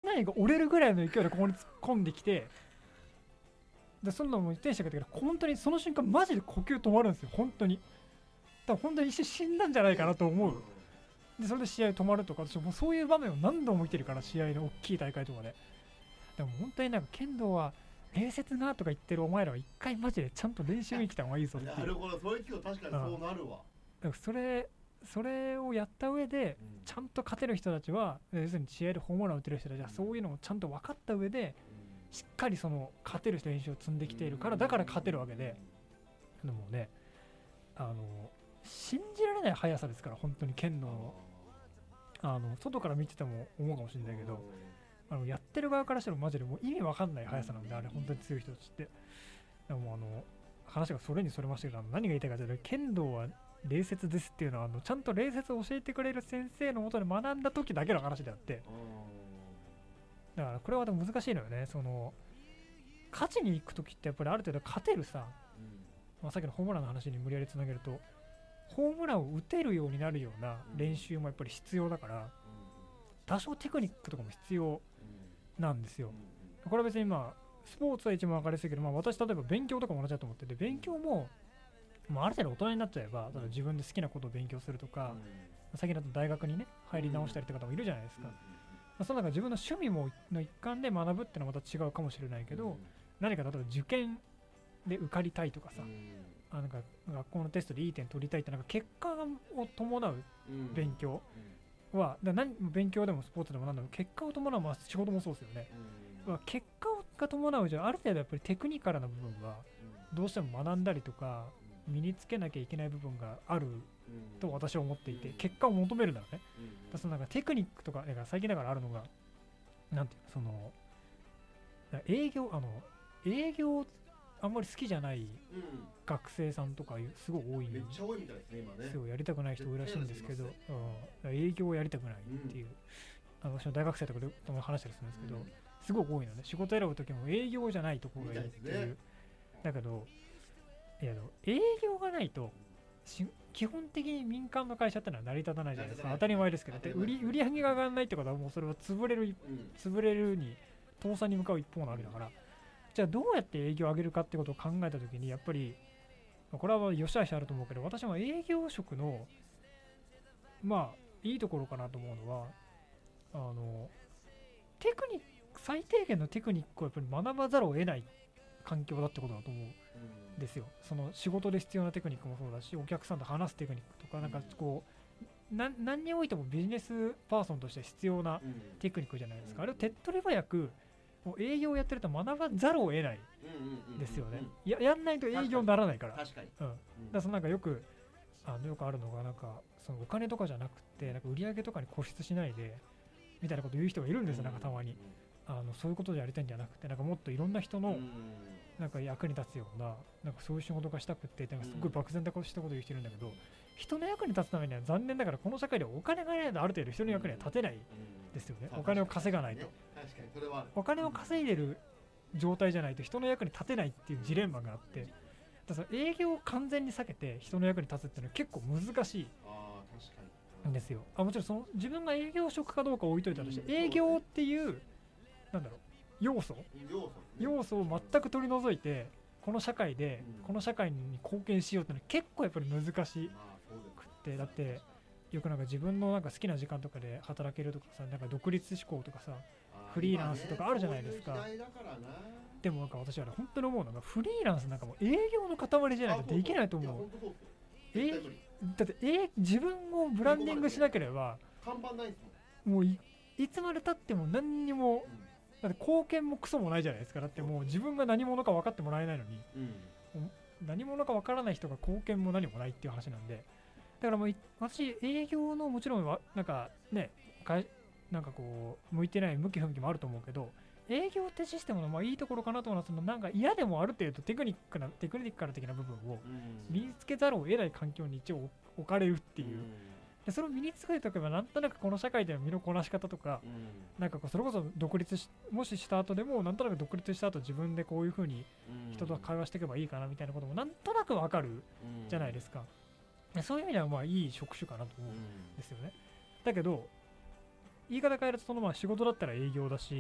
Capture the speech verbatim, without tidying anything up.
内が折れるぐらいの勢いでここに突っ込んできて、でそんなのも自転車が言ったけど本当にその瞬間マジで呼吸止まるんですよ。本当に多分本当に一瞬死んだんじゃないかなと思う。でそれで試合止まるとか、私もうそういう場面を何度も見てるから、試合の大きい大会とかで。でも本当になんか剣道は礼節がとか言ってるお前らは一回マジでちゃんと練習に来た方がいいぞっていう。 なるほど、そういう気は確かにそうなるわ。 だからそれそれをやった上で、うん、ちゃんと勝てる人たちは、要するに試合でホームラン打てる人たちはそういうのをちゃんと分かった上で、うん、しっかりその勝てる練習を積んできているから、だから勝てるわけで、うん、でもね、あの信じられない速さですから、本当に剣道のあの外から見てても思うかもしれないけど、あのやってる側からしたらマジでもう意味わかんない速さなんで、あれ本当に強い人たちって。でもあの話がそれにそれましたけど、何が言いたいかというと、剣道は礼節ですっていうのは、あのちゃんと礼節を教えてくれる先生のもとで学んだ時だけの話であって、だからこれはでも難しいのよね。その勝ちに行く時ってやっぱりある程度勝てるさ、まあ、さっきのホームランの話に無理やりつなげると、ホームランを打てるようになるような練習もやっぱり必要だから、多少テクニックとかも必要なんですよ。これは別にまあスポーツは一番分かりやすいけど、まあ、私例えば勉強とかも同じだと思ってて、勉強も、まあ、ある程度大人になっちゃえば、例えば自分で好きなことを勉強するとか、最近だと大学にね入り直したりって方もいるじゃないですか。まあ、その中自分の趣味もの一環で学ぶってのはまた違うかもしれないけど、何か例えば受験で受かりたいとかさ、あなんか学校のテストでいい点取りたいってなんか結果を伴う勉強は、だ何勉強でもスポーツでも何でも結果を伴う、まあ仕事もそうですよね。まあ、結果が伴うじゃある程度やっぱりテクニカルな部分はどうしても学んだりとか身につけなきゃいけない部分があると私は思っていて、結果を求めるならね、だそのなんかテクニックとか、だから最近だからあるのがなんていうの、その営業あの営業あんまり好きじゃない学生さんとかすごい多い、 めっちゃ多いみたいですね今ね。 すごいやりたくない人多いらしいんですけど、うん、営業をやりたくないっていう、うん、私の大学生とかで話したりするんですけど、うん、すごい多いのね。仕事選ぶときも営業じゃないところがいいっていう、ね、だけどいや営業がないと基本的に民間の会社ってのは成り立たないじゃないですか。当たり前ですけど、で売り売り上げが上がらないってことはもうそれは潰れる、うん、潰れるに倒産に向かう一方なわけだから、じゃあどうやって営業を上げるかってことを考えたときに、やっぱりこれは良し悪しあると思うけど、私は営業職のまあいいところかなと思うのは、あのテクニック最低限のテクニックをやっぱり学ばざるを得ない環境だってことだと思うんですよ。その仕事で必要なテクニックもそうだし、お客さんと話すテクニックとか、なんかこうな何においてもビジネスパーソンとして必要なテクニックじゃないですか。あれを手っ取り早くもう営業やってると学ばざるを得ないですよね。や, やんないと営業にならないから。 確かに。 うん。だからそのなんかよくあのよくあるのが、なんかそのお金とかじゃなくて、なんか売り上げとかに固執しないでみたいなこと言う人がいるんですよ。なんかたまにあのそういうことでやりたいんじゃなくて、なんかもっといろんな人のなんか役に立つような、なんかそういう仕事がしたくって、なんかすごい漠然としたこと言う人いるんだけど、人の役に立つためには残念ながらこの社会でお金がないとある程度人の役には立てないですよね。お金を稼がないと。 確かにそれはお金を稼いでる状態じゃないと人の役に立てないっていうジレンマがあって、だから営業を完全に避けて人の役に立つっていうのは結構難しいんですよ。あもちろんその自分が営業職かどうか置いといたとして、営業っていうなんだろう要素要素を全く取り除いてこの社会でこの社会に貢献しようってのは結構やっぱり難しくって、だってよくなんか自分のなんか好きな時間とかで働けるとかさ、なんか独立志向とかさ、フリーランスとかあるじゃないですか。でもなんか私は本当に思うのが、フリーランスなんかも営業の塊じゃないとできないと思う。えだってえ自分をブランディングしなければもう い, いつまで経っても何にもだって貢献もクソもないじゃないですか。だってもう自分が何者か分かってもらえないのに、うん、何者か分からない人が貢献も何もないっていう話なんで、だからもう私営業のもちろんはなんかねなんかこう向いてない向き不向きもあると思うけど、営業ってシステムのまあいいところかなと思うのは、そのなんか嫌でもある程度テクニックなテクニック的な部分を身につけざるを得ない環境に一応置かれるっていう、でそれを身につけておけばなんとなくこの社会での身のこなし方とか、なんかこうそれこそ独立しもしした後でもなんとなく独立した後自分でこういう風に人と会話していけばいいかなみたいなこともなんとなくわかるじゃないですか。そういう意味ではまあいい職種かなと思うんですよね。だけど言い方変えるとそのまあ仕事だったら営業だし、